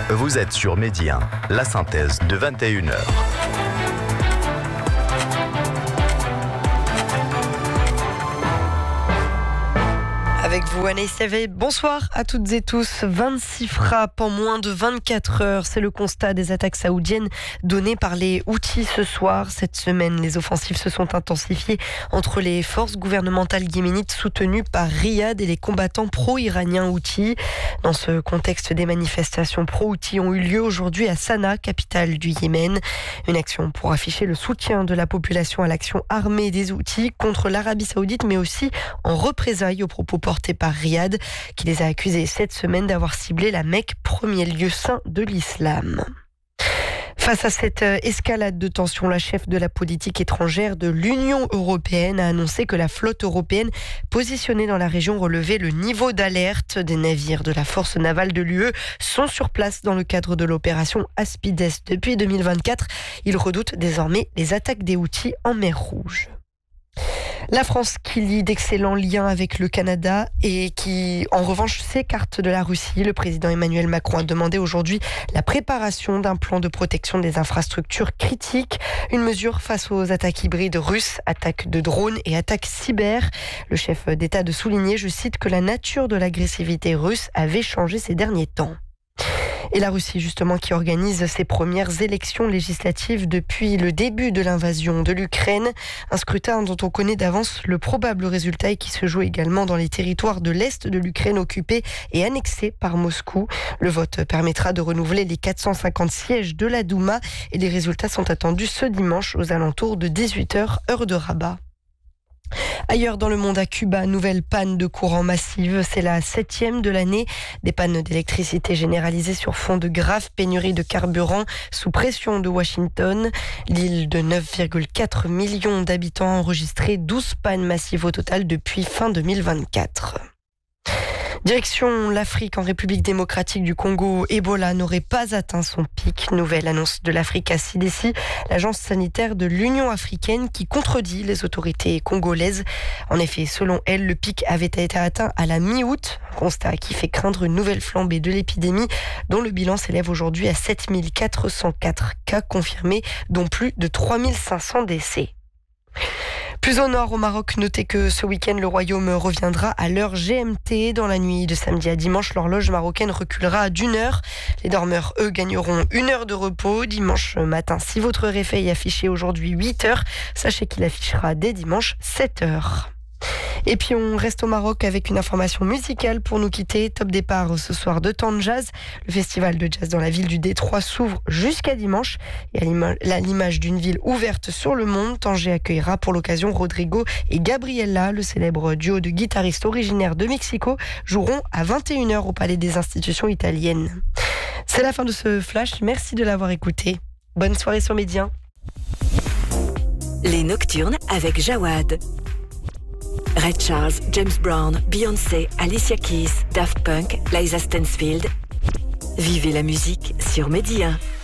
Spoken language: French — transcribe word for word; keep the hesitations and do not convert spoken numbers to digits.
Vous êtes sur Midi un, la synthèse de vingt et une heures. Avec vous, Anaïs Savé. Bonsoir à toutes et tous. vingt-six frappes en moins de vingt-quatre heures. C'est le constat des attaques saoudiennes données par les Houthis ce soir. Cette semaine, les offensives se sont intensifiées entre les forces gouvernementales yéménites soutenues par Riyad et les combattants pro-iraniens Houthis. Dans ce contexte, des manifestations pro-Houthis ont eu lieu aujourd'hui à Sanaa, capitale du Yémen. Une action pour afficher le soutien de la population à l'action armée des Houthis contre l'Arabie saoudite, mais aussi en représailles aux propos portés par Riyad, qui les a accusés cette semaine d'avoir ciblé la Mecque, premier lieu saint de l'islam. Face à cette escalade de tensions, la chef de la politique étrangère de l'Union européenne a annoncé que la flotte européenne positionnée dans la région relevait le niveau d'alerte. Des navires de la force navale de l'U E sont sur place dans le cadre de l'opération Aspides depuis deux mille vingt-quatre. Ils redoutent désormais les attaques des Houthis en mer Rouge. La France qui lie d'excellents liens avec le Canada et qui, en revanche, s'écarte de la Russie. Le président Emmanuel Macron a demandé aujourd'hui la préparation d'un plan de protection des infrastructures critiques. Une mesure face aux attaques hybrides russes, attaques de drones et attaques cyber. Le chef d'État de souligner, je cite, que la nature de l'agressivité russe avait changé ces derniers temps. Et la Russie, justement, qui organise ses premières élections législatives depuis le début de l'invasion de l'Ukraine. Un scrutin dont on connaît d'avance le probable résultat et qui se joue également dans les territoires de l'Est de l'Ukraine occupés et annexés par Moscou. Le vote permettra de renouveler les quatre cent cinquante sièges de la Douma et les résultats sont attendus ce dimanche aux alentours de dix-huit heures, heure de Rabat. Ailleurs dans le monde, à Cuba, nouvelle panne de courant massive. C'est la septième de l'année. Des pannes d'électricité généralisées sur fond de graves pénuries de carburant sous pression de Washington. L'île de neuf virgule quatre millions d'habitants a enregistré douze pannes massives au total depuis fin deux mille vingt-quatre. Direction l'Afrique, en République démocratique du Congo, Ebola n'aurait pas atteint son pic. Nouvelle annonce de l'Africa C D C, l'agence sanitaire de l'Union africaine qui contredit les autorités congolaises. En effet, selon elle, le pic avait été atteint à la mi-août, un constat qui fait craindre une nouvelle flambée de l'épidémie dont le bilan s'élève aujourd'hui à sept mille quatre cent quatre cas confirmés, dont plus de trois mille cinq cents décès. Plus au nord, au Maroc, notez que ce week-end, le royaume reviendra à l'heure G M T. Dans la nuit de samedi à dimanche, l'horloge marocaine reculera d'une heure. Les dormeurs, eux, gagneront une heure de repos. Dimanche matin, si votre réveil affichait aujourd'hui huit heures, sachez qu'il affichera dès dimanche sept heures. Et puis on reste au Maroc avec une information musicale pour nous quitter. Top départ ce soir de Temps de Jazz. Le festival de jazz dans la ville du Détroit s'ouvre jusqu'à dimanche. Et à l'image d'une ville ouverte sur le monde, Tanger accueillera pour l'occasion Rodrigo et Gabriela, le célèbre duo de guitaristes originaires de Mexico, joueront à vingt et une heures au Palais des Institutions italiennes. C'est la fin de ce flash. Merci de l'avoir écouté. Bonne soirée sur Midi un. Les Nocturnes avec Jawad. Ray Charles, James Brown, Beyoncé, Alicia Keys, Daft Punk, Liza Stansfield. Vivez la musique sur Midi un.